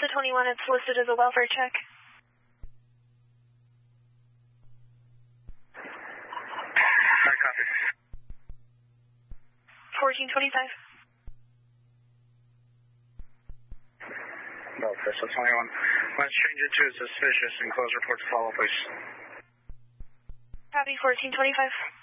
Delta 21, it's listed as a welfare check. Hard copy. 1425. Delta 21. Let's change it to suspicious and close report to follow, please. Copy 1425.